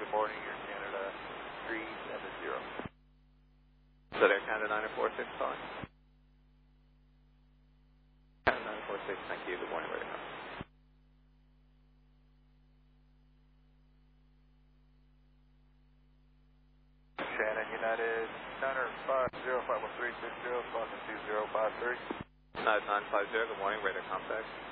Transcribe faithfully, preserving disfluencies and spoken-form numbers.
good morning, Air Canada three seven zero. Is that Air Canada nine four six calling? Canada nine four six, thank you. Good morning, where to come? Shannon United nine five zero five one three six zero, Falcon two zero five three. United nine five zero, good morning, radar contact.